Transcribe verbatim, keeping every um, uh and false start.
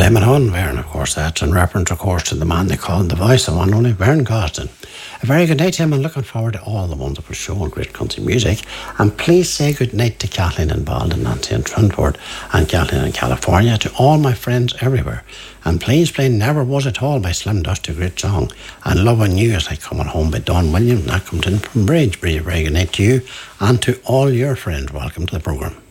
Well, I'm on Vern, of course, that's in reference, of course, to the man they call the voice, the one and only Vern Gosden. A very good night to him, and looking forward to all the wonderful show and great country music. And please say good night to Kathleen in Baldwin, Nancy in Trinford, and Kathleen in California, to all my friends everywhere. And please play Never Was At All by Slim Dusty, a great song. And Loving You As I Coming Home by Don Williams. That comes in from Bridge. Very, very good night to you and to all your friends. Welcome to the programme.